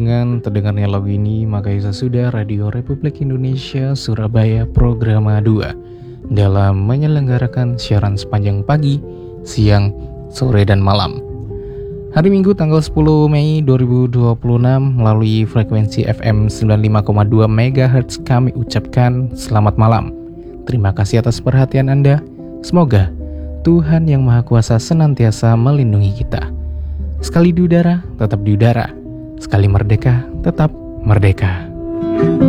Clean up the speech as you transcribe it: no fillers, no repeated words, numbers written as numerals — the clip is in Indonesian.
dengan terdengarnya lagu ini, maka sudah Radio Republik Indonesia Surabaya Programa 2 dalam menyelenggarakan siaran sepanjang pagi, siang, sore, dan malam. Hari Minggu tanggal 10 Mei 2026 melalui frekuensi FM 95,2 MHz kami ucapkan selamat malam. Terima kasih atas perhatian Anda. Semoga Tuhan Yang Maha Kuasa senantiasa melindungi kita. Sekali di udara, tetap di udara. Sekali merdeka, tetap merdeka.